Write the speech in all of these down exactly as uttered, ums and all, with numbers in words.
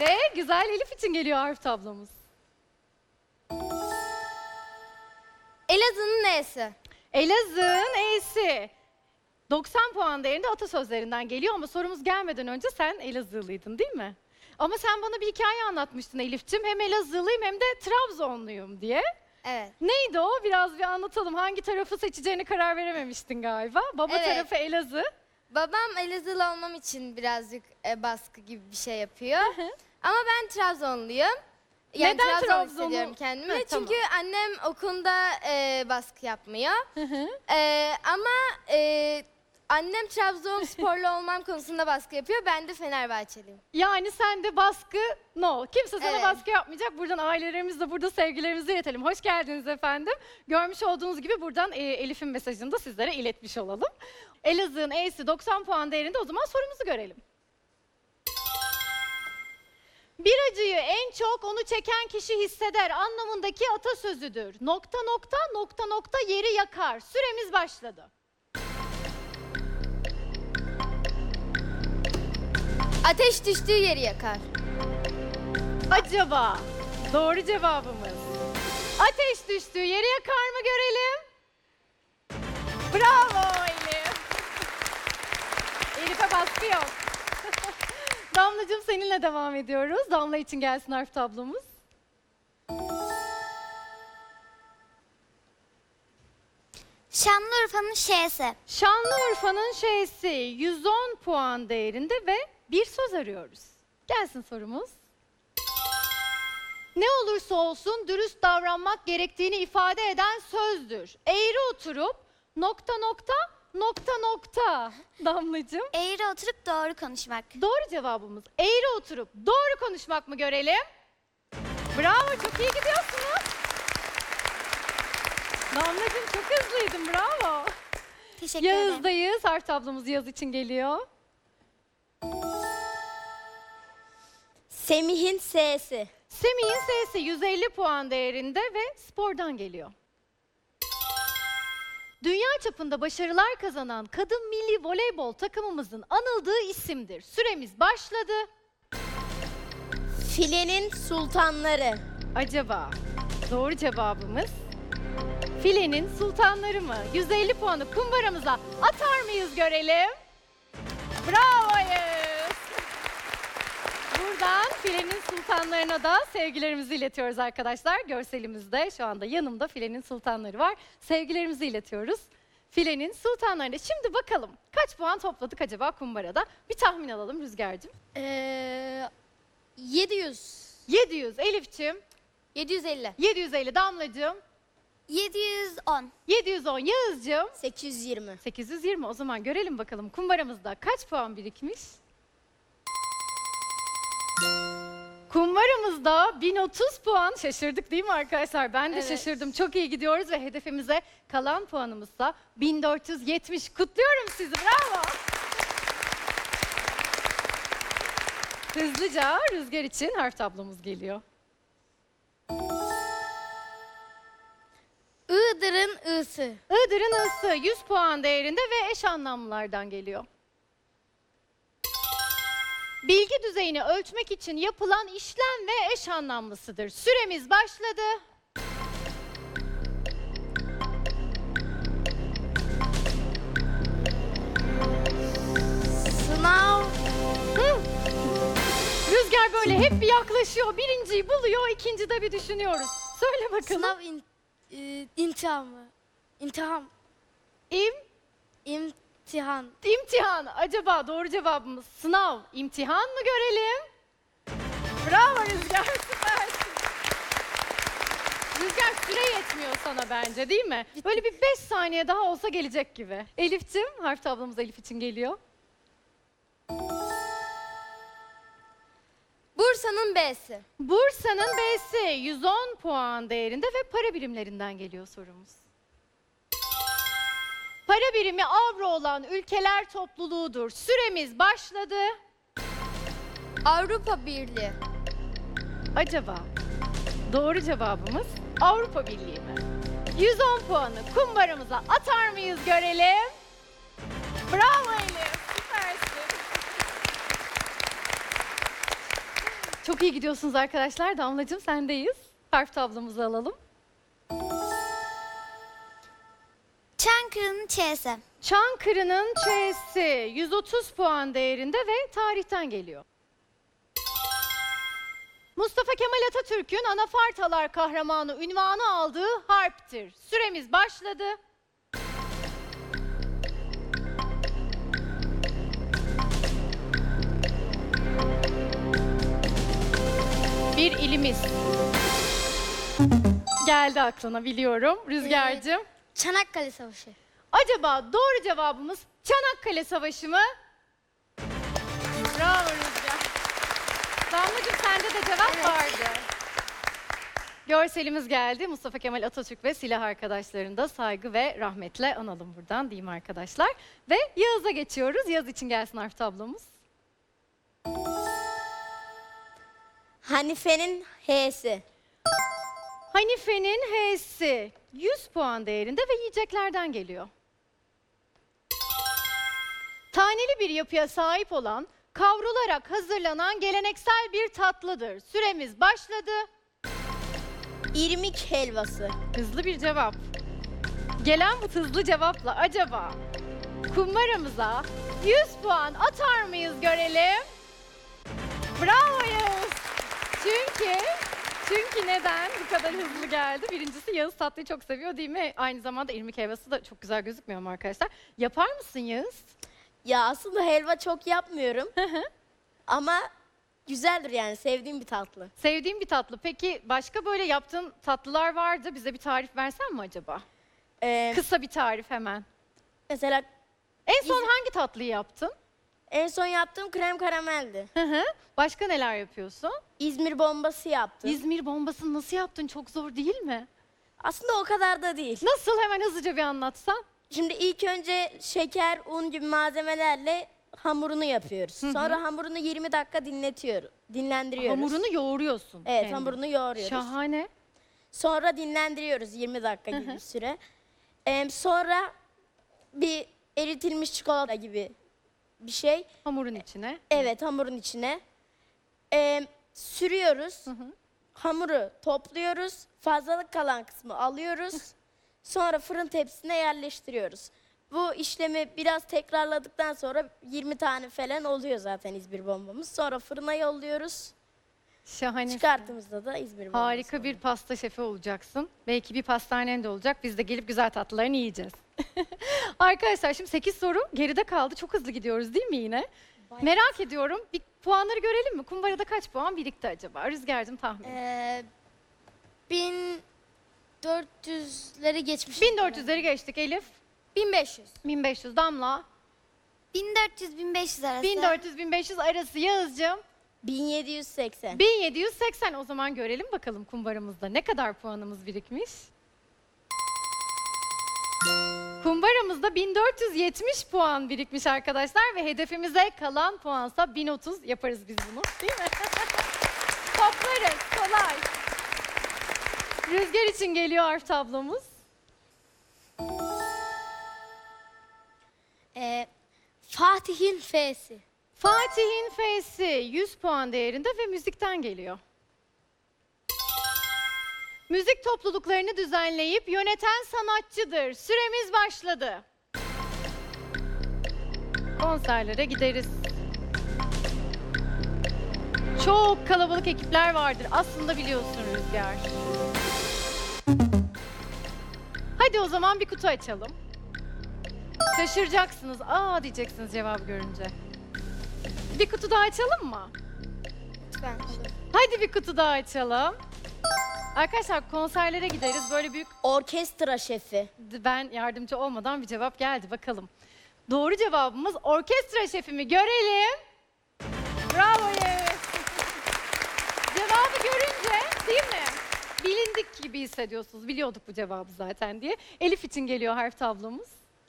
Ve güzel Elif için geliyor harf tablomuz. Elazığ'ın N'si. Elazığ'ın E'si. doksan puan değerinde atasözlerinden geliyor ama sorumuz gelmeden önce sen Elazığlıydın değil mi? Ama sen bana bir hikaye anlatmıştın Elif'ciğim. Hem Elazığlıyım hem de Trabzonluyum diye. Evet. Neydi o? Biraz bir anlatalım. Hangi tarafı seçeceğini karar verememiştin galiba. Baba Evet. tarafı Elazığ. Babam Elazığlı olmam için birazcık e, baskı gibi bir şey yapıyor. Ama ben Trabzonluyum. Yani Neden Trabzon Trabzonlu? hissediyorum kendimi. Ha, Çünkü tamam. annem okulda e, baskı yapmıyor. Hı hı. E, ama e, annem Trabzonsporlu olmam konusunda baskı yapıyor. Ben de Fenerbahçeliyim. Yani sen de baskı no. Kimse sana Evet. baskı yapmayacak. Buradan ailelerimiz de burada sevgilerimizi iletelim. Hoş geldiniz efendim. Görmüş olduğunuz gibi buradan e, Elif'in mesajını da sizlere iletmiş olalım. Elazığ'ın E'si doksan puan değerinde, o zaman sorumuzu görelim. Bir acıyı en çok onu çeken kişi hisseder anlamındaki atasözüdür. Nokta nokta nokta nokta yeri yakar. Süremiz başladı. Ateş düştüğü yeri yakar. Acaba doğru cevabımız ateş düştüğü yeri yakar mı görelim? Bravo Elif. Elif'e baskı yok. Damlacığım seninle devam ediyoruz. Damla için gelsin harf tablomuz. Şanlıurfa'nın Ş'si. Şanlıurfa'nın Ş'si yüz on puan değerinde ve bir söz arıyoruz. Gelsin sorumuz. Ne olursa olsun dürüst davranmak gerektiğini ifade eden sözdür. Eğri oturup nokta nokta nokta nokta. Damlacığım. Eğri oturup doğru konuşmak. Doğru cevabımız eğri oturup doğru konuşmak mı görelim? Bravo, çok iyi gidiyorsunuz. Damlacığım çok hızlıydın, bravo. Teşekkür ederim. Yağız'dayız. Harf tablomuz Yağız için geliyor. Semih'in S'si. Semih'in S'si yüz elli puan değerinde ve spordan geliyor. Dünya çapında başarılar kazanan kadın milli voleybol takımımızın anıldığı isimdir. Süremiz başladı. Filenin sultanları. Acaba doğru cevabımız filenin sultanları mı? yüz elli puanı kumbaramıza atar mıyız görelim? Bravo Yağız. Buradan filenin sultanlarına da sevgilerimizi iletiyoruz arkadaşlar. Görselimizde şu anda yanımda filenin sultanları var. Sevgilerimizi iletiyoruz filenin sultanlarına. Şimdi bakalım kaç puan topladık acaba kumbarada? Bir tahmin alalım Rüzgar'cığım. Ee, yedi yüz. yedi yüz Elif'ciğim, yedi yüz elli. yedi yüz elli Damlacığım, yedi yüz on. yedi yüz on Yağız'cığım. sekiz yüz yirmi. sekiz yüz yirmi. O zaman görelim bakalım kumbaramızda kaç puan birikmiş? Kumbaramızda bin otuz puan. Şaşırdık değil mi arkadaşlar? Ben de Evet. şaşırdım. Çok iyi gidiyoruz ve hedefimize kalan puanımızsa bin dört yüz yetmiş. Kutluyorum sizi. Bravo. Hızlıca Rüzgar için harf tablomuz geliyor. Iğdır'ın I'sı. Iğdır'ın I'sı yüz puan değerinde ve eş anlamlılardan geliyor. Bilgi düzeyini ölçmek için yapılan işlem ve eş anlamlısıdır. Süremiz başladı. Sınav. Hı. Rüzgar böyle hep bir yaklaşıyor. Birinciyi buluyor, ikincide bir düşünüyoruz. Söyle bakalım. Sınav in, e, imtihan mı? İmtihan. İm, İmtihan. imtihan. Acaba doğru cevabımız sınav, imtihan mı görelim? Bravo Rüzgar, süpersin. Rüzgar süre yetmiyor sana bence değil mi? Böyle bir beş saniye daha olsa gelecek gibi. Elif'ciğim, harf tablomuz Elif için geliyor. Bursa'nın B'si. Bursa'nın B'si yüz on puan değerinde ve para birimlerinden geliyor sorumuz. Para birimi avro olan ülkeler topluluğudur. Süremiz başladı. Avrupa Birliği. Acaba doğru cevabımız Avrupa Birliği mi? yüz on puanı kumbaramıza atar mıyız görelim? Bravo Elif, süpersin. Çok iyi gidiyorsunuz arkadaşlar. Damlacığım sendeyiz. Harf tablomuzu alalım. Çankırı'nın Ç'si. Çankırı'nın Ç'si yüz otuz puan değerinde ve tarihten geliyor. Mustafa Kemal Atatürk'ün Anafartalar kahramanı unvanı aldığı harptir. Süremiz başladı. Bir ilimiz. Geldi aklına biliyorum. Rüzgar'cığım. Çanakkale Savaşı. Acaba doğru cevabımız Çanakkale Savaşı mı? Bravo Rüzgar. Damlacığım sende de cevap vardı. Görselimiz geldi. Mustafa Kemal Atatürk ve silah arkadaşlarını da saygı ve rahmetle analım buradan diyeyim arkadaşlar. Ve Yağız'a geçiyoruz. Yağız için gelsin harf tablomuz. Hanife'nin H'si. Hanife'nin H'si yüz puan değerinde ve yiyeceklerden geliyor. Taneli bir yapıya sahip olan, kavrularak hazırlanan geleneksel bir tatlıdır. Süremiz başladı. İrmik helvası. Hızlı bir cevap. Gelen bu hızlı cevapla acaba kumbaramıza yüz puan atar mıyız görelim? Bravo Yağız. Çünkü, çünkü neden bu kadar hızlı geldi? Birincisi Yağız tatlıyı çok seviyor değil mi? Aynı zamanda irmik helvası da çok güzel gözükmüyor mu arkadaşlar? Yapar mısın Yağız? Ya aslında helva çok yapmıyorum. Ama güzeldir yani, sevdiğim bir tatlı. Sevdiğim bir tatlı. Peki başka böyle yaptığın tatlılar vardı. Bize bir tarif versen mi acaba? Ee, Kısa bir tarif hemen. mesela En son hangi tatlıyı yaptın? en son yaptığım krem karameldi. Hı hı. Başka neler yapıyorsun? İzmir bombası yaptım. İzmir bombasını nasıl yaptın? Çok zor değil mi? Aslında o kadar da değil. Nasıl? Hemen hızlıca bir anlatsan. Şimdi ilk önce şeker, un gibi malzemelerle hamurunu yapıyoruz. Sonra hamurunu yirmi dakika dinletiyoruz. Dinlendiriyoruz. Hamurunu yoğuruyorsun. Evet, kendin. hamurunu yoğuruyoruz. Şahane. Sonra dinlendiriyoruz yirmi dakika gibi bir süre. Ee, sonra bir eritilmiş çikolata gibi bir şey. Hamurun içine. Evet, hamurun içine. Ee, sürüyoruz. Hamuru topluyoruz. Fazlalık kalan kısmı alıyoruz. Sonra fırın tepsisine yerleştiriyoruz. Bu işlemi biraz tekrarladıktan sonra yirmi tane falan oluyor zaten İzmir bombamız. Sonra fırına yolluyoruz. Şahane. Çıkarttığımızda da İzmir bombası Harika oluyor. bir pasta şefi olacaksın. Belki bir pastanen de olacak. Biz de gelip güzel tatlılarını yiyeceğiz. Arkadaşlar şimdi sekiz soru geride kaldı. Çok hızlı gidiyoruz değil mi yine? Merak ediyorum. Bir puanları görelim mi? Kumbarada kaç puan birikti acaba? Rüzgar'cığım tahmin. Ee, bin dört yüzleri geçmiş. bin dört yüzleri geçtik Elif. bin beş yüz. bin beş yüz Damla. bin dört yüz bin beş yüz arası. bin dört yüz bin beş yüz arası Yağız'cığım. bin yedi yüz seksen. bin yedi yüz seksen o zaman görelim bakalım kumbaramızda ne kadar puanımız birikmiş. Kumbaramızda bin dört yüz yetmiş puan birikmiş arkadaşlar ve hedefimize kalan puansa bin otuz yaparız biz bunu değil mi? Toplarız kolay. Rüzgar için geliyor harf tablomuz. Ee, Fatih'in F'si. Fatih'in F'si yüz puan değerinde ve müzikten geliyor. Müzik topluluklarını düzenleyip yöneten sanatçıdır. Süremiz başladı. Konserlere gideriz. Çok kalabalık ekipler vardır. Aslında biliyorsun Rüzgar. Hadi o zaman bir kutu açalım. Şaşıracaksınız. Aa diyeceksiniz cevabı görünce. Bir kutu daha açalım mı? Lütfen. Hadi bir kutu daha açalım. Arkadaşlar konserlere gideriz. Böyle büyük Orkestra şefi. ben yardımcı olmadan bir cevap geldi bakalım. Doğru cevabımız orkestra şefimi görelim. Bravo Yağız. Cevabı görünce değil mi? Bilindik gibi hissediyorsunuz. Biliyorduk bu cevabı zaten diye. Elif için geliyor harf tablomuz.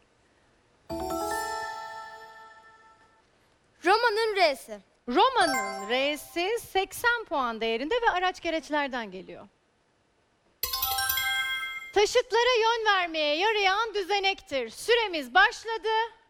Roma'nın R'si. Roma'nın R'si seksen puan değerinde ve araç gereçlerden geliyor. Taşıtlara yön vermeye yarayan düzenektir. Süremiz başladı.